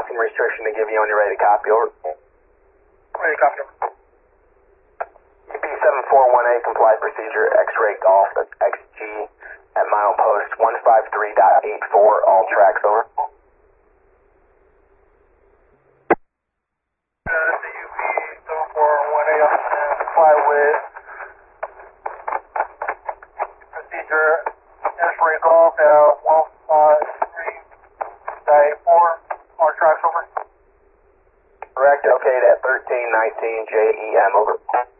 crossing restriction to give you when you're ready to copy. Over. Ready to copy. UP741A complied procedure X-ray golf XG at milepost 153.84. All tracks over. The UP741A comply with procedure X-ray golf at 153.84. All tracks over. Correct. Okay, at 1319 JEM over.